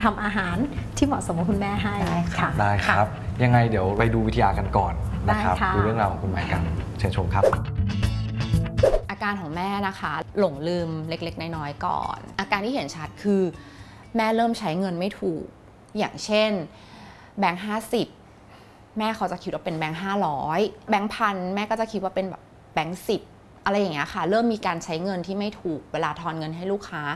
ทำอาหารที่เหมาะสมกับคุณแม่ให้ค่ะได้ครับยังไงเดี๋ยวไปดูวิทยากันก่อนนะครับดูเรื่องราวของคุณแม่กันเชิญชมครับอาการของแม่นะคะหลงลืมเล็กๆน้อยๆก่อนอาการที่เห็นชัดคือแม่เริ่มใช้เงินไม่ถูกอย่างเช่นแบงค์50แม่เขาจะคิดว่าเป็นแบงค์500แบงค์พันแม่ก็จะคิดว่าเป็นแบบแบงค์10อะไรอย่างเงี้ยค่ะเริ่มมีการใช้เงินที่ไม่ถูกเวลาทอนเงินให้ลูกค้า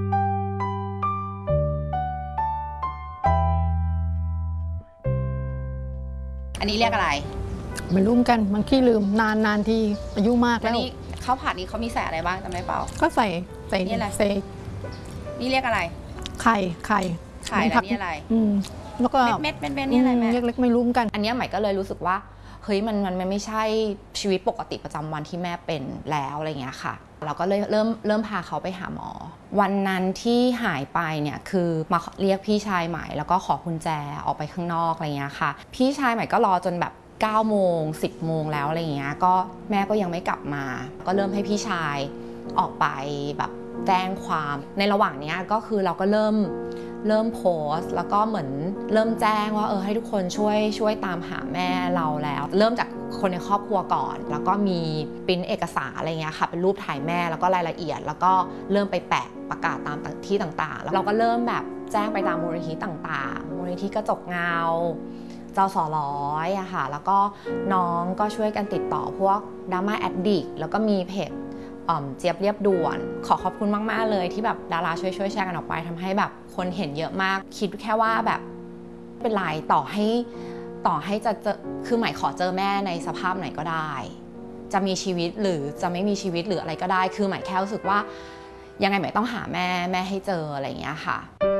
อันนี้เรียกอะไรไม่รู้กันบางทีลืมนานทีอายุมากแล้วนี่ข้าวผัดนี้เขามีใส่อะไรบ้างจำได้เปล่าก็ใส่นี่อะไรใส่นี่เรียกอะไรไข่แล้วนี่อะไรแล้วก็เม็ดนี่อะไรแม่เล็กๆไม่รู้กันอันนี้ใหม่ก็เลยรู้สึกว่าเฮ้ยมันไม่ใช่ชีวิตปกติประจำวันที่แม่เป็นแล้วอะไรเงี้ยค่ะเราก็เลยเริ่มพาเขาไปหาหมอวันนั้นที่หายไปเนี่ยคือมาเรียกพี่ชายใหม่แล้วก็ขอกุญแจออกไปข้างนอกอะไรเงี้ยค่ะพี่ชายใหม่ก็รอจนแบบ9 โมง 10 โมงแล้วอะไรเงี้ยก็แม่ก็ยังไม่กลับมาก็เริ่มให้พี่ชายออกไปแบบแจ้งความในระหว่างนี้ก็คือเราก็เริ่มโพสต์แล้วก็เหมือนเริ่มแจ้งว่าให้ทุกคนช่วยตามหาแม่เราแล้วเริ่มจากคนในครอบครัวก่อนแล้วก็มีปริ้นเอกสารอะไรเงี้ยค่ะเป็นรูปถ่ายแม่แล้วก็รายละเอียดแล้วก็เริ่มไปแปะประกาศตามที่ต่างๆแล้วเราก็เริ่มแบบแจ้งไปตามมูลนิธิต่างๆมูลนิธิกระจกเงาจสร้อยอะค่ะแล้วก็น้องก็ช่วยกันติดต่อพวกดราม่าแอดดิกแล้วก็มีเพจเจี๊ยบเรียบด่วนขอบคุณมากๆเลยที่แบบดาราช่วยแชร์กันออกไปทำให้แบบคนเห็นเยอะมากคิดแค่ว่าแบบเป็นไรต่อให้จะเจอคือหมายขอเจอแม่ในสภาพไหนก็ได้จะมีชีวิตหรือจะไม่มีชีวิตหรืออะไรก็ได้คือหมายแค่รู้สึกว่ายังไงหมายต้องหาแม่ให้เจออะไรอย่างเงี้ยค่ะ